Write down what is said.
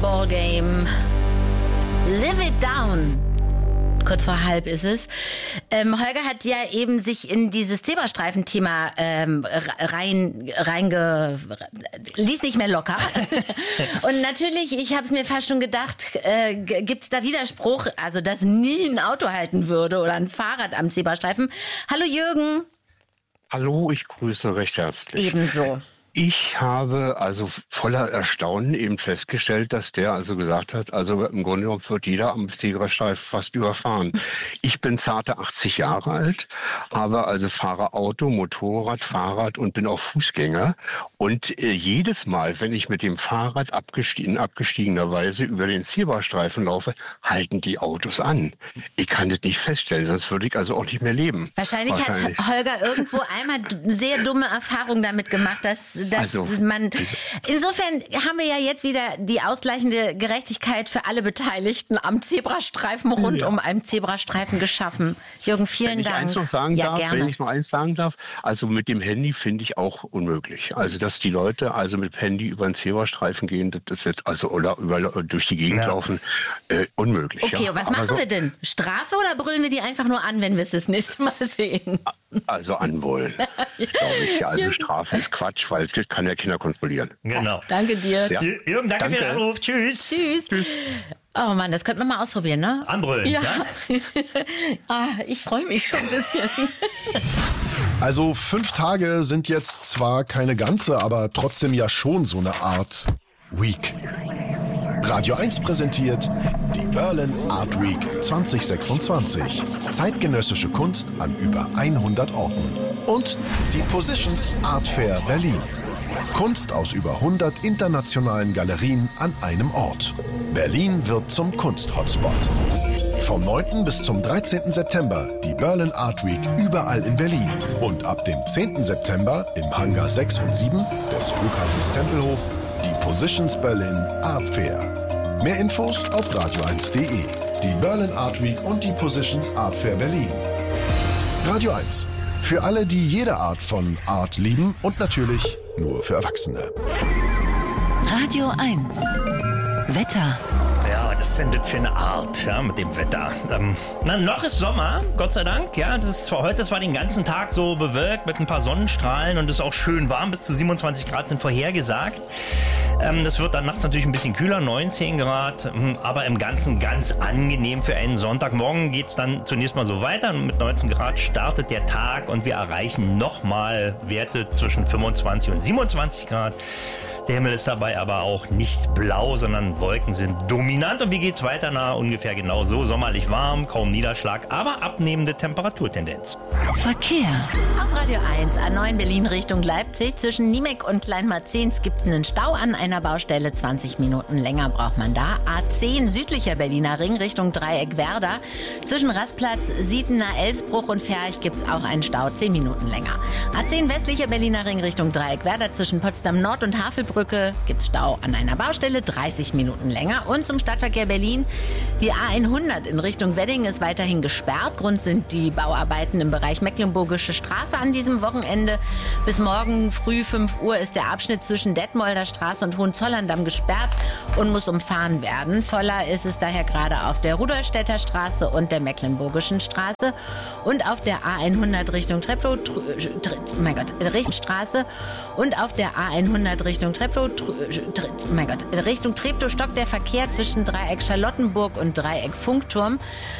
Ballgame. Live it down. Kurz vor halb ist es. Holger hat ja eben sich in dieses Zebrastreifen-Thema ließ nicht mehr locker. Und natürlich, ich habe es mir fast schon gedacht, gibt es da Widerspruch, also dass nie ein Auto halten würde oder ein Fahrrad am Zebrastreifen. Hallo Jürgen. Hallo, ich grüße recht herzlich. Ebenso. Ich habe also voller Erstaunen eben festgestellt, dass der also gesagt hat, also im Grunde genommen wird jeder am Zebrastreifen fast überfahren. Ich bin zarte 80 Jahre alt, fahre Auto, Motorrad, Fahrrad und bin auch Fußgänger. Und jedes Mal, wenn ich mit dem Fahrrad abgestiegenerweise über den Zebrastreifen laufe, halten die Autos an. Ich kann das nicht feststellen, sonst würde ich also auch nicht mehr leben. Wahrscheinlich hat Holger irgendwo einmal sehr dumme Erfahrungen damit gemacht, dass man... Insofern haben wir ja jetzt wieder die ausgleichende Gerechtigkeit für alle Beteiligten am Zebrastreifen rund um einen Zebrastreifen geschaffen. Jürgen, vielen Dank. Wenn ich noch eins sagen darf, also mit dem Handy finde ich auch unmöglich. Also dass die Leute also mit Handy über den Zebrastreifen gehen, das ist jetzt, also oder durch die Gegend laufen, unmöglich. Okay, ja. Was machen wir denn? Strafe oder brüllen wir die einfach nur an, wenn wir es das nächste Mal sehen? Also anbrüllen, glaube ich. Ja, also Strafe ist Quatsch, weil das kann der Kinder kontrollieren. Genau. Danke dir. Ja. Jürgen, danke für den Anruf. Tschüss. Tschüss. Oh Mann, das könnte man mal ausprobieren, ne? Anbrüllen. Ja. Ich freue mich schon ein bisschen. Also 5 Tage sind jetzt zwar keine ganze, aber trotzdem ja schon so eine Art Week. Radio 1 präsentiert die Berlin Art Week 2026. Zeitgenössische Kunst an über 100 Orten. Und die Positions Art Fair Berlin. Kunst aus über 100 internationalen Galerien an einem Ort. Berlin wird zum Kunst-Hotspot. Vom 9. bis zum 13. September die Berlin Art Week überall in Berlin. Und ab dem 10. September im Hangar 6 und 7 des Flughafens Tempelhof die Positions Berlin Art Fair. Mehr Infos auf radio1.de. Die Berlin Art Week und die Positions Art Fair Berlin. Radio 1. Für alle, die jede Art von Art lieben und natürlich nur für Erwachsene. Radio 1. Wetter. Ja, das sendet für eine Art, ja, mit dem Wetter. Noch ist Sommer, Gott sei Dank. Ja, das war den ganzen Tag so bewölkt mit ein paar Sonnenstrahlen und es ist auch schön warm. Bis zu 27 Grad sind vorhergesagt. Das wird dann nachts natürlich ein bisschen kühler, 19 Grad, aber im Ganzen ganz angenehm für einen Sonntag. Morgen geht es dann zunächst mal so weiter. Mit 19 Grad startet der Tag und wir erreichen nochmal Werte zwischen 25 und 27 Grad. Der Himmel ist dabei aber auch nicht blau, sondern Wolken sind dominant. Und wie geht's weiter? Na, ungefähr genau so. Sommerlich warm, kaum Niederschlag, aber abnehmende Temperaturtendenz. Verkehr. Auf Radio 1, A9 Berlin Richtung Leipzig. Zwischen Niemek und Kleinmarzens gibt es einen Stau an einer Baustelle. 20 Minuten länger braucht man da. A10 südlicher Berliner Ring Richtung Dreieck Werder. Zwischen Rastplatz, Sietener, Elsbruch und Ferch gibt es auch einen Stau. 10 Minuten länger. A10 westlicher Berliner Ring Richtung Dreieck Werder. Zwischen Potsdam Nord und Havelbrücke gibt es Stau an einer Baustelle, 30 Minuten länger. Und zum Stadtverkehr Berlin, die A100 in Richtung Wedding ist weiterhin gesperrt. Grund sind die Bauarbeiten im Bereich Mecklenburgische Straße an diesem Wochenende. Bis morgen früh 5 Uhr ist der Abschnitt zwischen Detmolder Straße und Hohenzollern-Damm gesperrt und muss umfahren werden. Voller ist es daher gerade auf der Rudolstädter Straße und der Mecklenburgischen Straße und auf der A100 Richtung Richtung Richtung Treptow stockt der Verkehr zwischen Dreieck Charlottenburg und Dreieck Funkturm.